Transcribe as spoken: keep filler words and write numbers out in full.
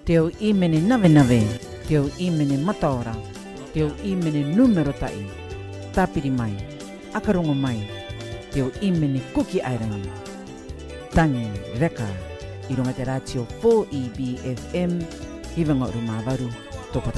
Teo imene nave nave, teo imene mataora, teo imene numero tai, tapiri mai, akarongo mai, teo imene kuki airangi. Tangi reka, irunga te ratio four E B F M, hiwanga rumavaru.